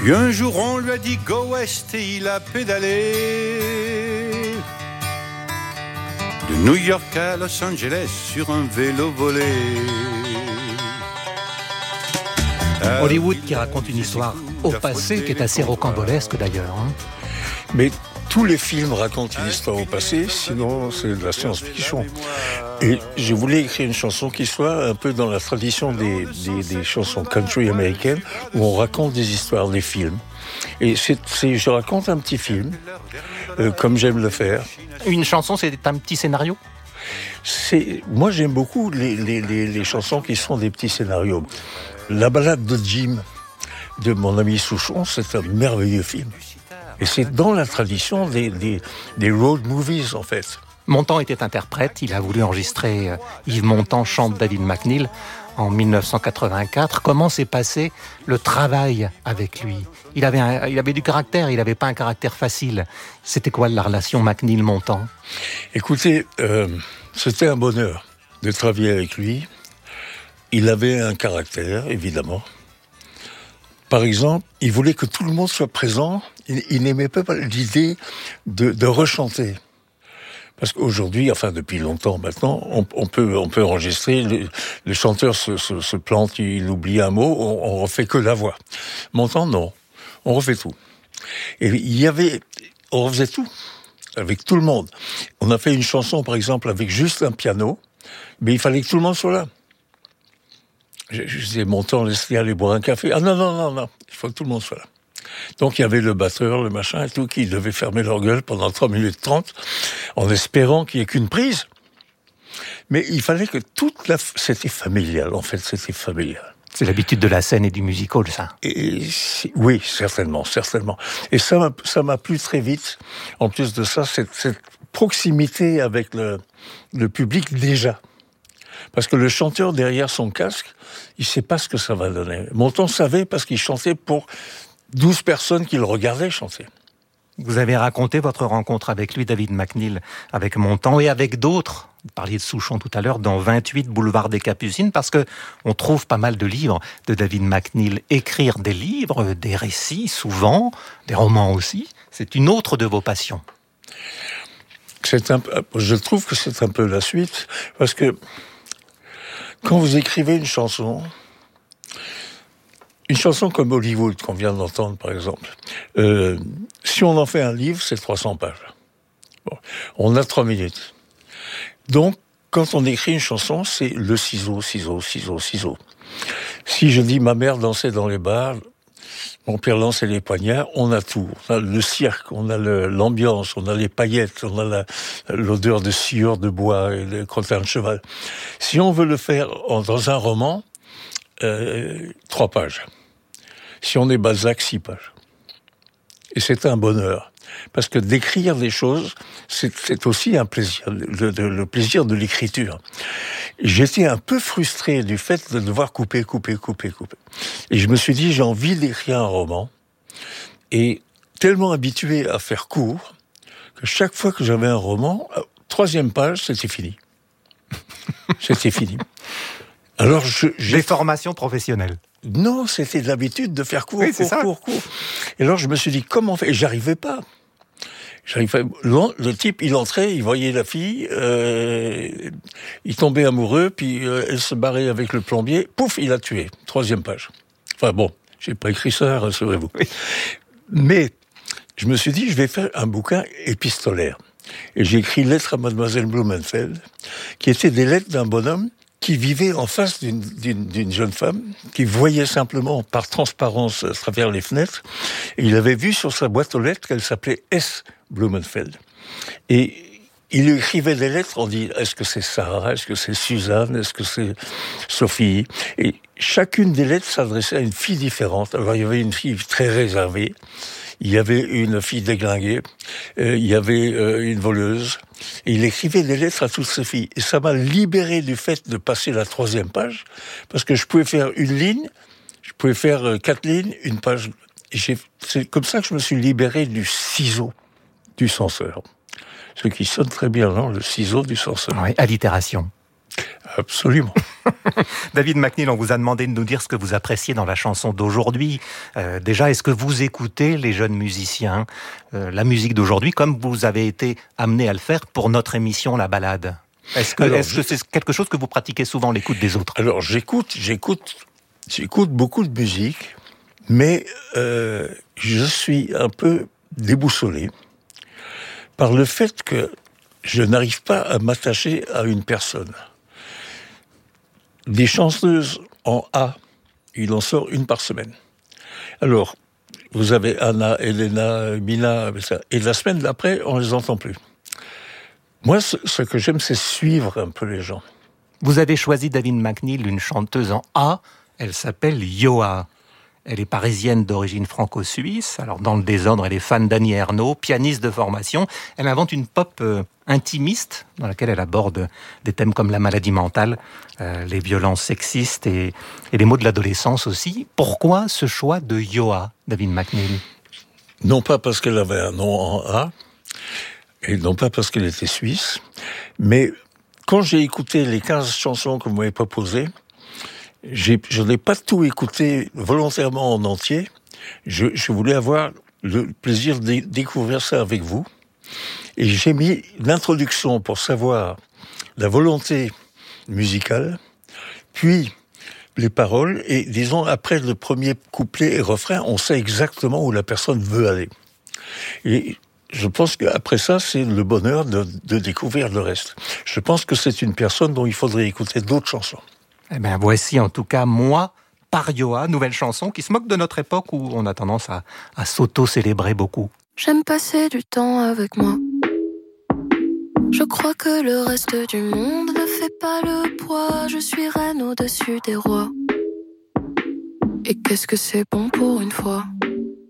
Puis un jour on lui a dit go west et il a pédalé de New York à Los Angeles sur un vélo volé. Hollywood qui raconte une histoire au passé qui est assez rocambolesque d'ailleurs. Mais tous les films racontent une histoire au passé, sinon c'est de la science-fiction. Et je voulais écrire une chanson qui soit un peu dans la tradition des chansons country américaines, où on raconte des histoires, des films. Et je raconte un petit film, comme j'aime le faire. Une chanson, c'est un petit scénario ? Moi, j'aime beaucoup les chansons qui sont des petits scénarios. La balade de Jim, de mon ami Souchon, c'est un merveilleux film. Et c'est dans la tradition des road movies, en fait. Montand était interprète, il a voulu enregistrer Yves Montand chante David McNeil en 1984. Comment s'est passé le travail avec lui ? Il avait du caractère, il n'avait pas un caractère facile. C'était quoi la relation McNeil-Montand ? Écoutez, c'était un bonheur de travailler avec lui. Il avait un caractère, évidemment. Par exemple, il voulait que tout le monde soit présent. Il n'aimait pas l'idée de rechanter. Parce qu'aujourd'hui, enfin depuis longtemps maintenant, on peut enregistrer, le chanteur se plante, il oublie un mot, on refait que la voix. Montand, non, on refait tout. Et on refaisait tout, avec tout le monde. On a fait une chanson, par exemple, avec juste un piano, mais il fallait que tout le monde soit là. Je disais, Montand, laisse-les aller boire un café. Ah non, il faut que tout le monde soit là. Donc il y avait le batteur, le machin et tout, qui devait fermer leur gueule pendant 3 minutes 30, en espérant qu'il n'y ait qu'une prise. Mais il fallait que c'était familial, en fait, c'était familial. C'est l'habitude de la scène et du musical, ça. Oui, certainement. Et ça m'a plu très vite. En plus de ça, cette proximité avec le public déjà. Parce que le chanteur, derrière son casque, il ne sait pas ce que ça va donner. Montand savait parce qu'il chantait pour 12 personnes qui le regardaient chanter. Vous avez raconté votre rencontre avec lui, David McNeil, avec Montand et avec d'autres. Vous parliez de Souchon tout à l'heure, dans 28 Boulevard des Capucines, parce que on trouve pas mal de livres de David McNeil. Écrire des livres, des récits, souvent, des romans aussi, c'est une autre de vos passions. Je trouve que c'est un peu la suite, parce que quand vous écrivez une chanson comme Hollywood, qu'on vient d'entendre, par exemple, si on en fait un livre, c'est 300 pages. Bon, on a 3 minutes. Donc, quand on écrit une chanson, c'est le ciseau. Si je dis « ma mère dansait dans les bars », mon père lançait les poignards, on a tout. On a le cirque, on a l'ambiance, on a les paillettes, on a l'odeur de sciure de bois et de crottin de cheval. Si on veut le faire dans un roman, 3 pages. Si on est Balzac, 6 pages. Et c'est un bonheur. Parce que d'écrire des choses, c'est aussi un plaisir, le plaisir de l'écriture. J'étais un peu frustré du fait de devoir couper. Et je me suis dit, j'ai envie d'écrire un roman. Et tellement habitué à faire court, que chaque fois que j'avais un roman, 3e page, c'était fini. C'était fini. Alors Des formations professionnelles. Non, c'était l'habitude de faire court. Et alors je me suis dit, comment faire ? Et j'arrivais pas. Le type, il entrait, il voyait la fille, il tombait amoureux, puis elle se barrait avec le plombier, pouf, il a tué. 3e page. Enfin bon, j'ai pas écrit ça, rassurez-vous. Oui. Mais je me suis dit, je vais faire un bouquin épistolaire. Et j'ai écrit Lettres à Mademoiselle Blumenfeld, qui étaient des lettres d'un bonhomme qui vivait en face d'une jeune femme, qui voyait simplement par transparence à travers les fenêtres, et il avait vu sur sa boîte aux lettres qu'elle s'appelait S. Blumenfeld. Et il lui écrivait des lettres, on dit, est-ce que c'est Sarah, est-ce que c'est Suzanne, est-ce que c'est Sophie ? Et chacune des lettres s'adressait à une fille différente. Alors il y avait une fille très réservée, il y avait une fille déglinguée, il y avait une voleuse, et il écrivait des lettres à toutes ces filles. Et ça m'a libéré du fait de passer la 3e page, parce que je pouvais faire une ligne, je pouvais faire 4 lignes, une page. Et c'est comme ça que je me suis libéré du ciseau du censeur. Ce qui sonne très bien, non ? Le ciseau du censeur. Oui, allitération. Absolument. David McNeil, on vous a demandé de nous dire ce que vous appréciez dans la chanson d'aujourd'hui. Déjà, est-ce que vous écoutez les jeunes musiciens, la musique d'aujourd'hui, comme vous avez été amené à le faire pour notre émission La Balade ? Est-ce que c'est quelque chose que vous pratiquez souvent, l'écoute des autres ? Alors, j'écoute beaucoup de musique, mais je suis un peu déboussolé par le fait que je n'arrive pas à m'attacher à une personne. Des chanteuses en A, il en sort une par semaine. Alors, vous avez Anna, Elena, Mina, et la semaine d'après, on les entend plus. Moi, ce que j'aime, c'est suivre un peu les gens. Vous avez choisi, David McNeil, une chanteuse en A, elle s'appelle Yoa. Elle est parisienne d'origine franco-suisse. Alors, dans le désordre, elle est fan d'Annie Ernaux, pianiste de formation. Elle invente une pop intimiste, dans laquelle elle aborde des thèmes comme la maladie mentale, les violences sexistes et les mots de l'adolescence aussi. Pourquoi ce choix de Yoa, David McNeil ? Non pas parce qu'elle avait un nom en A, et non pas parce qu'elle était suisse, mais quand j'ai écouté les 15 chansons que vous m'avez proposées, je n'ai pas tout écouté volontairement en entier. Je voulais avoir le plaisir de découvrir ça avec vous. Et j'ai mis l'introduction pour savoir la volonté musicale, puis les paroles, et disons, après le premier couplet et refrain, on sait exactement où la personne veut aller. Et je pense qu'après ça, c'est le bonheur de découvrir le reste. Je pense que c'est une personne dont il faudrait écouter d'autres chansons. Eh bien, voici en tout cas Moi, par Yoa, nouvelle chanson qui se moque de notre époque où on a tendance à s'auto-célébrer beaucoup. J'aime passer du temps avec moi. Je crois que le reste du monde ne fait pas le poids. Je suis reine au-dessus des rois. Et qu'est-ce que c'est bon pour une fois.